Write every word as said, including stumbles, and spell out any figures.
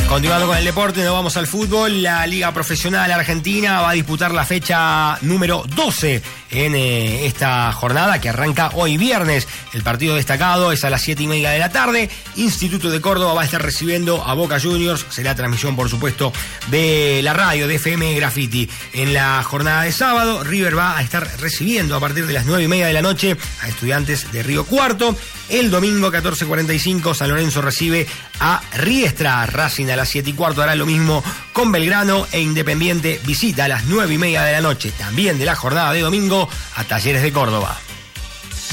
Continuando con el deporte, nos vamos al fútbol. La Liga Profesional Argentina va a disputar la fecha número doce en eh, esta jornada que arranca hoy viernes. El partido destacado es a las siete y media de la tarde. Instituto de Córdoba va a estar recibiendo a Boca Juniors. Será transmisión, por supuesto, de la radio de F M Graffiti. En la jornada de sábado, River va a estar recibiendo a partir de las nueve y media de la noche a Estudiantes de Río Cuarto. El domingo, catorce cuarenta y cinco, San Lorenzo recibe a Riestra. Racing a las siete y cuarto hará lo mismo con Belgrano, e Independiente visita a las nueve y media de la noche, también de la jornada de domingo, a Talleres de Córdoba.